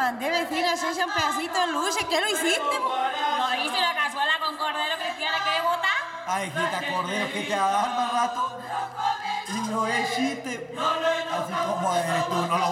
mandé, vecina, se echa un pedacito de luche. ¿Qué lo hiciste? No hice una cazuela con cordero, Cristiana, ¿qué botar? Ay, hijita, cordero, que te va a dar más rato. Y no es chiste. Así como eres tú, no lo